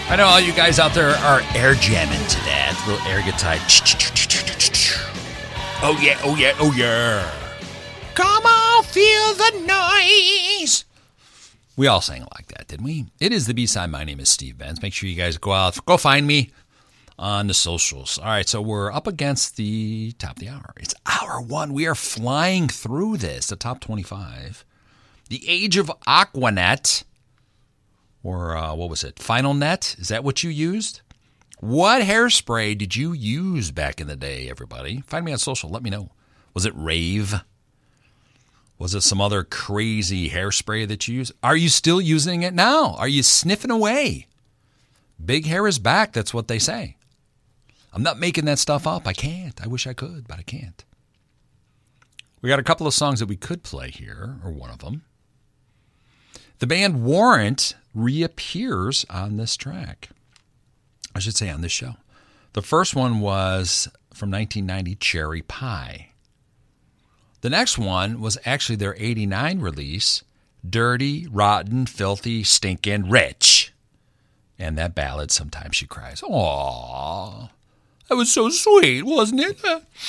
I know all you guys out there are air jamming to that. Little air guitar. Oh yeah, oh yeah, oh yeah. Come on, feel the noise. We all sang like that, didn't we? It is the B-Side. My name is Steve Benz. Make sure you guys go find me on the socials. All right, so we're up against the top of the hour. It's hour one. We are flying through this, the top 25. The Age of Aquanet, or what was it, Final Net? Is that what you used? What hairspray did you use back in the day, everybody? Find me on social. Let me know. Was it Rave? Was it some other crazy hairspray that you use? Are you still using it now? Are you sniffing away? Big hair is back. That's what they say. I'm not making that stuff up. I can't. I wish I could, but I can't. We got a couple of songs that we could play here, or one of them. The band Warrant reappears on this track. I should say on this show. The first one was from 1990, Cherry Pie. The next one was actually their 89 release, Dirty, Rotten, Filthy, Stinkin' Rich. And that ballad, Sometimes She Cries. Aww, that was so sweet, wasn't it?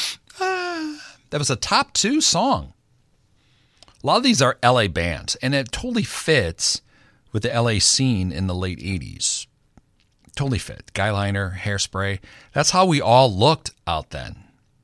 That was a top 2 song. A lot of these are LA bands, and it totally fits with the LA scene in the late 80s. Totally fit. Guyliner, Hairspray. That's how we all looked out then.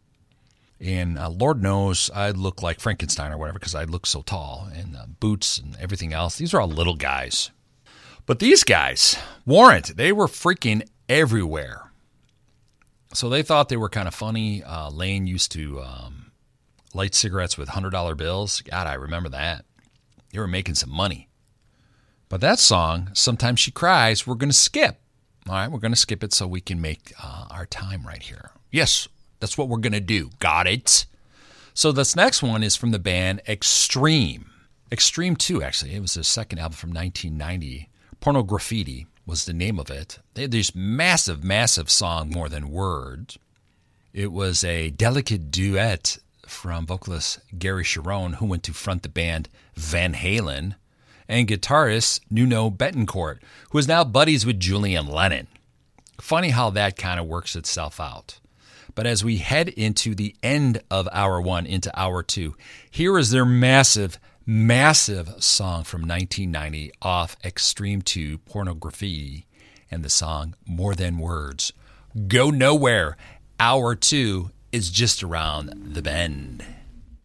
And Lord knows I look like Frankenstein or whatever because I look so tall. And boots and everything else. These are all little guys. But these guys, Warrant, they were freaking everywhere. So they thought they were kind of funny. Lane used to light cigarettes with $100 bills. God, I remember that. They were making some money. But that song, Sometimes She Cries, we're going to skip. All right, we're going to skip it so we can make our time right here. Yes, that's what we're going to do. Got it? So this next one is from the band Extreme. Extreme 2, actually. It was their second album from 1990. Pornograffiti was the name of it. They had this massive, massive song, More Than Words. It was a delicate duet from vocalist Gary Cherone, who went to front the band Van Halen, and guitarist Nuno Bettencourt, who is now buddies with Julian Lennon. Funny how that kind of works itself out. But as we head into the end of hour one, into hour two, here is their massive, massive song from 1990 off Extreme 2, Pornograffiti, and the song More Than Words. Go nowhere. Hour two is just around the bend.